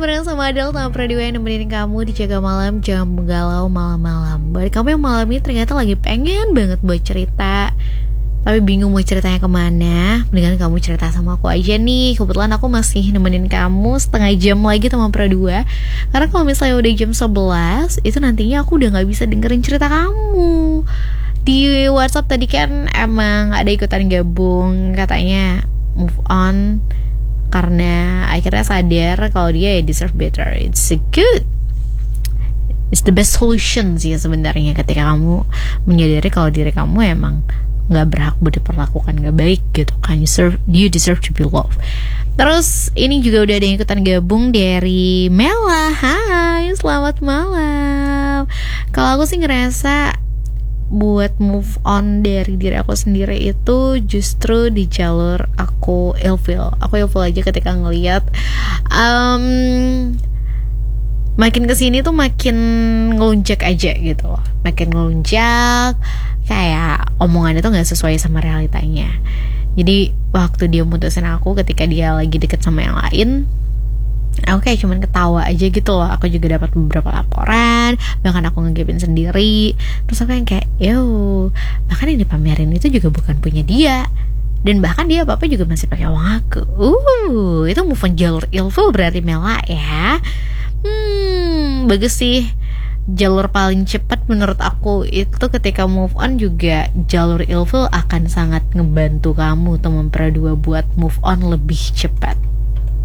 bareng sama Adel sama Pradua yang nemenin kamu di Jaga Malam, jangan galau malam-malam. Buat kamu yang malam ini ternyata lagi pengen banget buat cerita, tapi bingung mau ceritanya kemana, mendingan kamu cerita sama aku aja nih. Kebetulan aku masih nemenin kamu setengah jam lagi sama Pradua. Karena kalau misalnya udah jam 11, itu nantinya aku udah gak bisa dengerin cerita kamu. Di WhatsApp tadi kan emang ada ikutan gabung, katanya move on karena akhirnya sadar kalau dia deserve better. It's the best solution sih sebenarnya, ketika kamu menyadari kalau diri kamu emang nggak berhak buat diperlakukan nggak baik gitu kan. You deserve to be loved. Terus ini juga udah ada yang ikutan gabung dari Mela. Hai, selamat malam. Kalau aku sih ngerasa buat move on dari diri aku sendiri itu justru di jalur aku ilfeel aja ketika ngelihat makin kesini tuh makin ngelunjak aja gitu loh. Makin ngelunjak, kayak omongannya tuh gak sesuai sama realitanya. Jadi waktu dia mutusin aku ketika dia lagi deket sama yang lain, aku kayak cuman ketawa aja gitu loh. Aku juga dapat beberapa laporan, bahkan aku ngegapin sendiri. Terus aku yang kayak, bahkan yang dipamerin itu juga bukan punya dia, dan bahkan dia apa-apa juga masih pakai uang aku. Itu move on jalur ilfil berarti Mela ya. Bagus sih. Jalur paling cepat menurut aku itu ketika move on, juga jalur ilfil akan sangat ngebantu kamu teman Pradua buat move on lebih cepat.